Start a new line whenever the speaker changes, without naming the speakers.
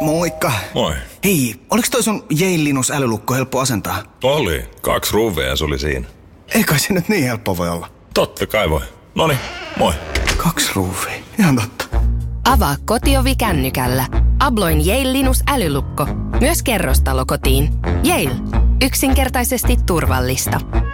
Moikka.
Moi.
Hei, oliks toi sun Yale Linus älylukko helppo asentaa?
Oli. 2 ruuvia se oli siinä.
Ei kai se nyt niin helppo voi olla.
Totta kai voi. Noniin, moi.
2 ruuvia. Ihan totta.
Avaa kotiovi kännykällä. Abloin Yale Linus älylukko. Myös kerrostalokotiin. Yale. Yksinkertaisesti turvallista.